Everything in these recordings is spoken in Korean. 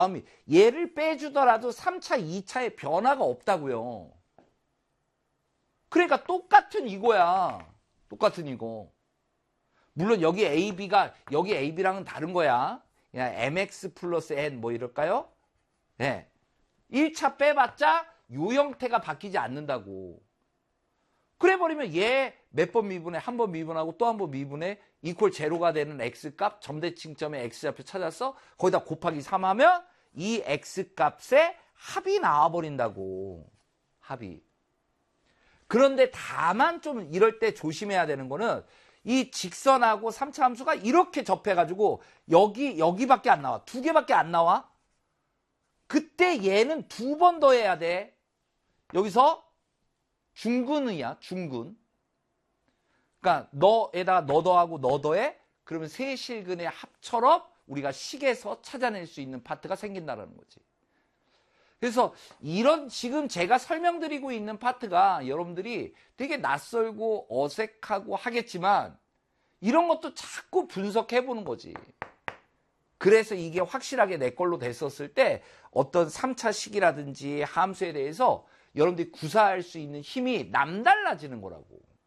얘를 빼주더라도 3차, 2차에 변화가 없다고요. 그러니까 똑같은 이거야. 똑같은 이거. 물론 여기 AB랑은 다른 거야. 그냥 MX 플러스 N 뭐 이럴까요? 네. 1차 빼봤자 요 형태가 바뀌지 않는다고. 그래 버리면 얘 몇 번 미분해? 한 번 미분하고 또 한 번 미분해? 이퀄 제로가 되는 X값 점대칭점의 X좌표 찾았어? 거기다 곱하기 3 하면 이 X값의 합이 나와버린다고. 합이. 그런데 다만 좀 이럴 때 조심해야 되는 거는 이 직선하고 3차 함수가 이렇게 접해가지고 여기밖에 안 나와. 두 개밖에 안 나와. 그때 얘는 두 번 더 해야 돼. 여기서 중근의야. 중근. 그러니까 너에다가 너 더하고 너 더해. 그러면 세 실근의 합처럼 우리가 식에서 찾아낼 수 있는 파트가 생긴다는 거지. 그래서 이런 지금 제가 설명드리고 있는 파트가 여러분들이 되게 낯설고 어색하고 하겠지만 이런 것도 자꾸 분석해 보는 거지. 그래서 이게 확실하게 내 걸로 됐었을 때 어떤 3차 식이라든지 함수에 대해서 여러분들이 구사할 수 있는 힘이 남달라지는 거라고.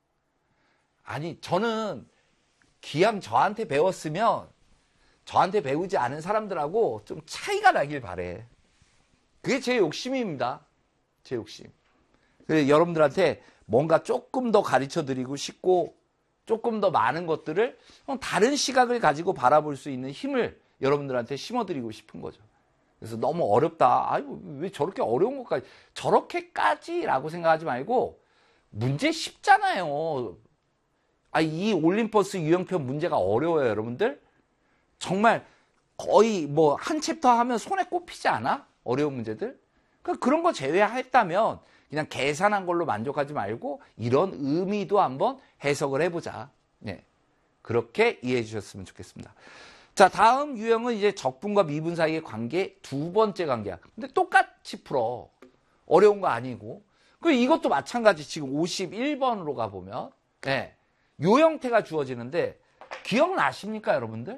아니 저는 기왕 저한테 배웠으면 저한테 배우지 않은 사람들하고 좀 차이가 나길 바래. 그게 제 욕심입니다. 제 욕심. 그래서 여러분들한테 뭔가 조금 더 가르쳐드리고 싶고 조금 더 많은 것들을 다른 시각을 가지고 바라볼 수 있는 힘을 여러분들한테 심어드리고 싶은 거죠. 그래서 너무 어렵다. 아유, 왜 저렇게 어려운 것까지 저렇게까지라고 생각하지 말고 문제 쉽잖아요. 이 올림퍼스 유형편 문제가 어려워요, 여러분들. 정말 거의 뭐 한 챕터 하면 손에 꼽히지 않아? 어려운 문제들. 그런 거 제외했다면 그냥 계산한 걸로 만족하지 말고 이런 의미도 한번 해석을 해보자. 네. 그렇게 이해해 주셨으면 좋겠습니다. 자, 다음 유형은 이제 적분과 미분 사이의 관계, 두 번째 관계야. 근데 똑같이 풀어. 어려운 거 아니고. 그리고 이것도 마찬가지. 지금 51번으로 가보면 네. 요 형태가 주어지는데 기억나십니까, 여러분들?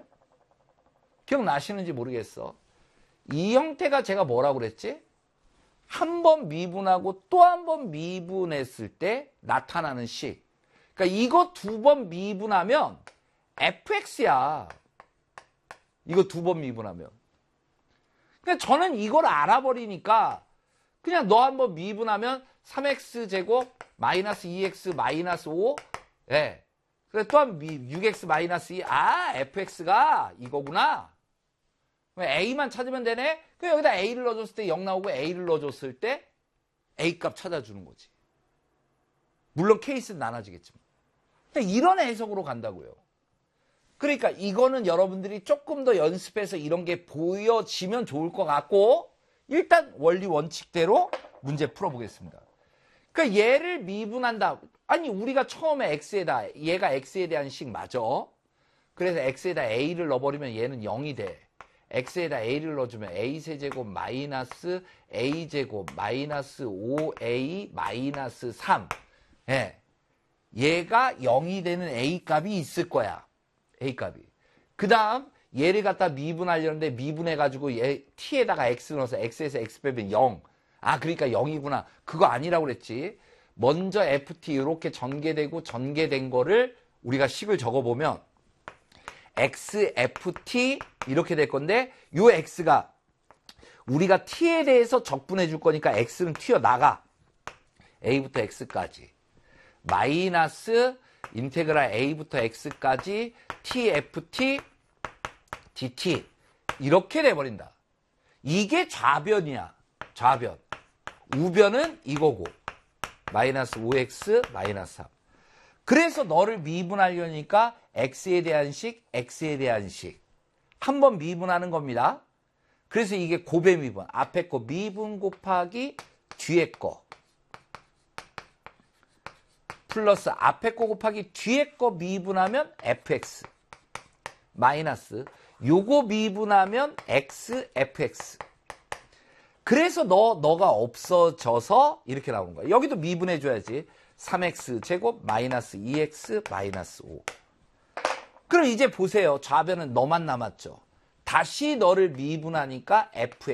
기억나시는지 모르겠어. 이 형태가 제가 뭐라고 그랬지? 한 번 미분하고 또 한 번 미분했을 때 나타나는 식. 그러니까 이거 두 번 미분하면 fx야. 이거 두 번 미분하면. 그러니까 저는 이걸 알아버리니까 그냥 너 한 번 미분하면 3x제곱 마이너스 2x 마이너스 5. 예. 그래 또한 6x 마이너스 2. fx가 이거구나. a만 찾으면 되네? 그럼 여기다 a를 넣어줬을 때 0 나오고 a를 넣어줬을 때 a값 찾아주는 거지. 물론 케이스는 나눠지겠지만. 이런 해석으로 간다고요. 그러니까 이거는 여러분들이 조금 더 연습해서 이런 게 보여지면 좋을 것 같고 일단 원리 원칙대로 문제 풀어보겠습니다. 그러니까 얘를 미분한다. 아니 우리가 처음에 얘가 x에 대한 식 맞아. 그래서 x에다 a를 넣어버리면 얘는 0이 돼. x에다 a를 넣어주면 a세제곱 마이너스 a제곱 마이너스 5a 마이너스 3. 예. 얘가 0이 되는 a값이 있을 거야. a값이. 그 다음 얘를 갖다 미분하려는데 미분해가지고 얘 t에다가 x 넣어서 x에서 x 빼면 0. 그러니까 0이구나. 그거 아니라고 그랬지. 먼저 ft 이렇게 전개되고 전개된 거를 우리가 식을 적어보면 xft 이렇게 될 건데 요 x가 우리가 t에 대해서 적분해 줄 거니까 x는 튀어나가. a부터 x까지. 마이너스 인테그랄 a부터 x까지 tft dt 이렇게 돼버린다. 이게 좌변이야. 좌변. 우변은 이거고. 마이너스 5x 마이너스 3. 그래서 너를 미분하려니까 x에 대한 식, x에 대한 식. 한 번 미분하는 겁니다. 그래서 이게 곱의 미분. 앞에 거 미분 곱하기 뒤에 거. 플러스 앞에 거 곱하기 뒤에 거 미분하면 fx. 마이너스 요거 미분하면 x, fx. 그래서 너가 없어져서 이렇게 나온 거야. 여기도 미분해줘야지. 3x 제곱 마이너스 2x 마이너스 5. 그럼 이제 보세요. 좌변은 너만 남았죠. 다시 너를 미분하니까 fx.